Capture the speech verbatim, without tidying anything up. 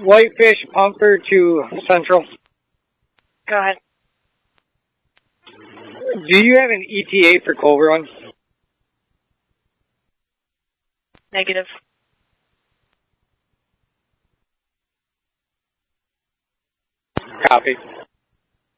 Whitefish Pumper to Central. Go ahead. Do you have an E T A for Culver Run? Negative. Copy.